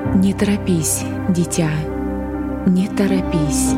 Не торопись, дитя, не торопись.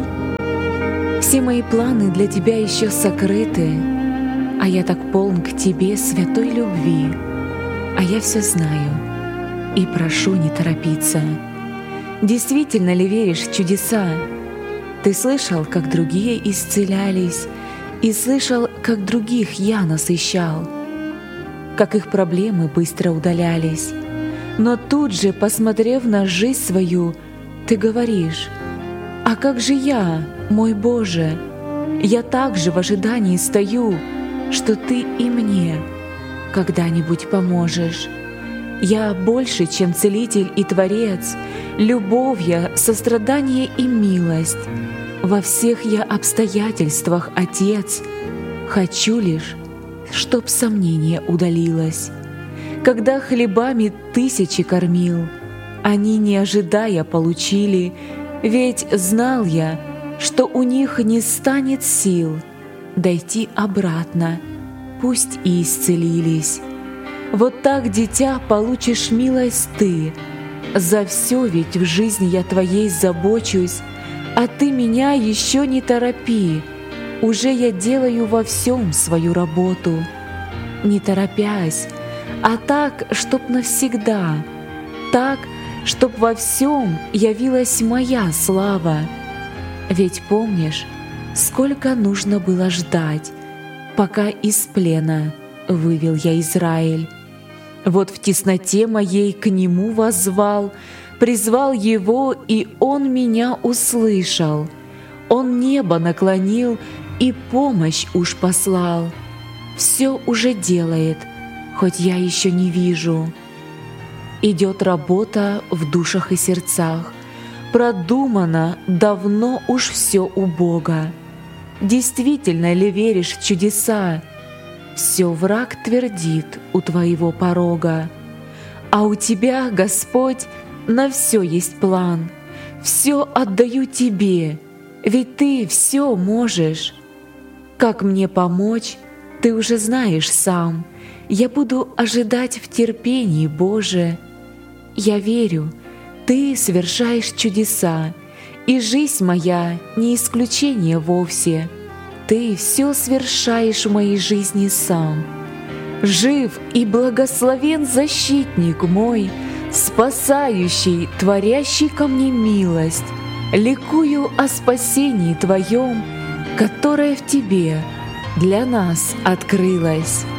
Все мои планы для тебя еще сокрыты, а я так полн к тебе святой любви. А я все знаю и прошу не торопиться. Действительно ли веришь в чудеса? Ты слышал, как другие исцелялись, и слышал, как других я насыщал, как их проблемы быстро удалялись. Но тут же, посмотрев на жизнь свою, ты говоришь: «А как же я, мой Боже? Я также в ожидании стою, что Ты и мне когда-нибудь поможешь. Я больше, чем Целитель и Творец, любовь я, сострадание и милость. Во всех я обстоятельствах Отец. Хочу лишь, чтоб сомнение удалилось. Когда хлебами тысячи кормил, они, не ожидая, получили, ведь знал я, что у них не станет сил дойти обратно, пусть и исцелились. Вот так, дитя, получишь милость ты. За все ведь в жизни я твоей забочусь, а ты меня еще не торопи. Уже я делаю во всем свою работу, не торопясь, а так, чтоб навсегда, так, чтоб во всем явилась моя слава. Ведь помнишь, сколько нужно было ждать, пока из плена вывел я Израиль? Вот в тесноте моей к Нему воззвал, призвал Его, и Он меня услышал. Он небо наклонил и помощь уж послал. Все уже делает, хоть я еще не вижу. Идет работа в душах и сердцах, продумано давно уж все у Бога. Действительно ли веришь в чудеса? Все враг твердит у твоего порога. А у тебя, Господь, на все есть план. Все отдаю Тебе, ведь Ты все можешь. Как мне помочь, Ты уже знаешь сам. Я буду ожидать в терпении, Боже. Я верю, Ты совершаешь чудеса, и жизнь моя не исключение вовсе. Ты все совершаешь в моей жизни сам. Жив и благословен защитник мой, спасающий, творящий ко мне милость. Ликую о спасении Твоем, которое в Тебе для нас открылось.